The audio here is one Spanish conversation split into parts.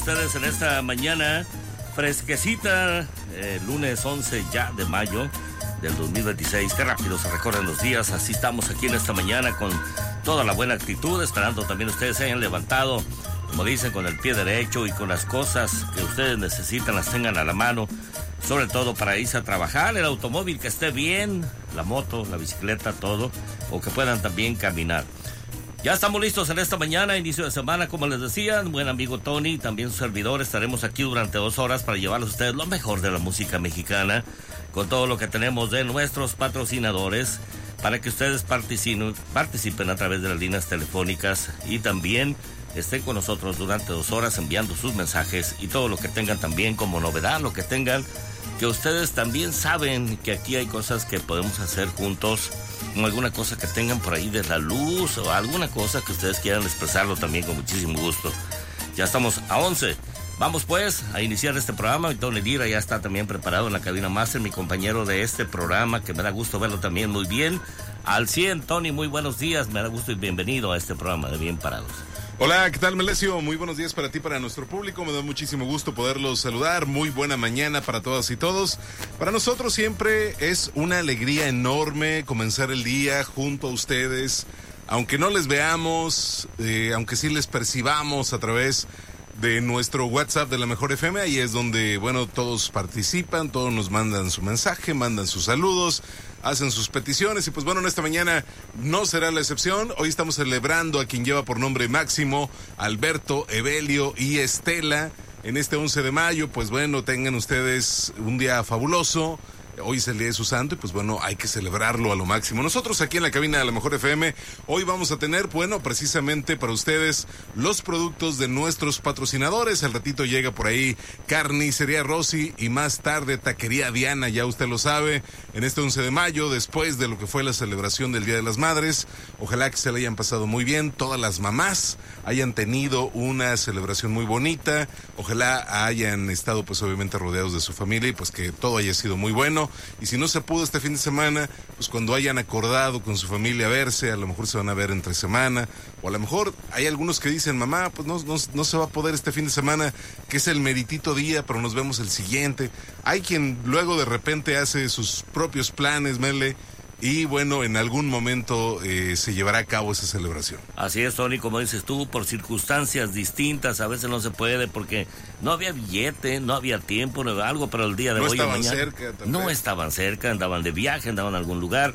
ustedes en esta mañana fresquecita, lunes 11 ya de mayo del 2026. Qué rápido se recorren los días. Así estamos aquí en esta mañana con toda la buena actitud, esperando también ustedes se hayan levantado, como dicen, con el pie derecho y con las cosas que ustedes necesitan las tengan a la mano, sobre todo para irse a trabajar, el automóvil que esté bien, la moto, la bicicleta, todo, o que puedan también caminar. Ya estamos listos en esta mañana, inicio de semana, como les decía, buen amigo Tony, también su servidor, estaremos aquí durante 2 horas para llevarles a ustedes lo mejor de la música mexicana, con todo lo que tenemos de nuestros patrocinadores, para que ustedes participen a través de las líneas telefónicas y también estén con nosotros durante 2 horas enviando sus mensajes y todo lo que tengan también como novedad, lo que tengan, que ustedes también saben que aquí hay cosas que podemos hacer juntos, como alguna cosa que tengan por ahí de la luz o alguna cosa que ustedes quieran expresarlo también con muchísimo gusto. Ya estamos a 11. Vamos pues a iniciar este programa. Tony Lira ya está también preparado en la cabina máster, mi compañero de este programa, que me da gusto verlo también muy bien. Al 100, Tony, muy buenos días, me da gusto y bienvenido a este programa de Bien Parados. Hola, ¿qué tal, Melesio? Muy buenos días para ti, para nuestro público. Me da muchísimo gusto poderlos saludar. Muy buena mañana para todas y todos. Para nosotros siempre es una alegría enorme comenzar el día junto a ustedes. Aunque no les veamos, aunque sí les percibamos a través de nuestro WhatsApp de la Mejor FM, ahí es donde, bueno, todos participan, todos nos mandan su mensaje, mandan sus saludos, hacen sus peticiones y pues bueno, en esta mañana no será la excepción. Hoy estamos celebrando a quien lleva por nombre Máximo, Alberto, Evelio y Estela. En este 11 de mayo, pues bueno, tengan ustedes un día fabuloso. Hoy es el día de su santo y pues bueno, hay que celebrarlo a lo máximo. Nosotros aquí en la cabina de la Mejor FM, hoy vamos a tener, bueno, precisamente para ustedes los productos de nuestros patrocinadores. Al ratito llega por ahí Carnicería Rosy y más tarde Taquería Diana, ya usted lo sabe, en este 11 de mayo, después de lo que fue la celebración del Día de las Madres. Ojalá que se le hayan pasado muy bien, todas las mamás hayan tenido una celebración muy bonita. Ojalá hayan estado pues obviamente rodeados de su familia y pues que todo haya sido muy bueno. Y si no se pudo este fin de semana, pues cuando hayan acordado con su familia verse, a lo mejor se van a ver entre semana, o a lo mejor hay algunos que dicen, mamá, pues no se va a poder este fin de semana, que es el meritito día, pero nos vemos el siguiente. Hay quien luego de repente hace sus propios planes, Mele, y bueno, en algún momento se llevará a cabo esa celebración. Así es, Tony, como dices tú, por circunstancias distintas, a veces no se puede porque no había billete, no había tiempo, no había algo, pero el día de hoy y mañana no estaban cerca, andaban de viaje, andaban a algún lugar.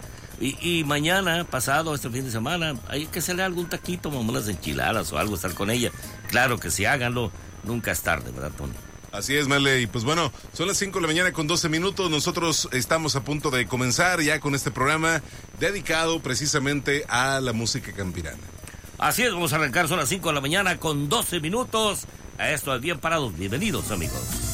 Y mañana, pasado, este fin de semana, hay que hacerle algún taquito, unas enchiladas o algo, estar con ella. Claro que sí, háganlo, nunca es tarde, ¿verdad, Tony? Así es, Mele, y pues bueno, son las 5 de la mañana con 12 minutos, nosotros estamos a punto de comenzar ya con este programa dedicado precisamente a la música campirana. Así es, vamos a arrancar, son las 5 de la mañana con 12 minutos, a esto es Bien Parados, bienvenidos amigos.